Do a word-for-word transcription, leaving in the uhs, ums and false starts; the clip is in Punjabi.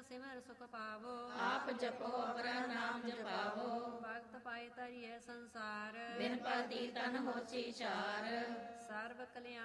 ਸਿਮਰ ਸੁਖ ਪਾਵੋ। ਆਪ ਜਪੋ ਅਪਰਾ ਨਾਮ ਜਪਾਵੋ। ਭਗਤ ਪਾਏ ਤਰੀਏ ਸੰਸਾਰ। ਬਿਨ ਪਤੀ ਤਨ ਹੋਸੀ ਚਾਰ। ਸਰਬ ਕਲਿਆਣ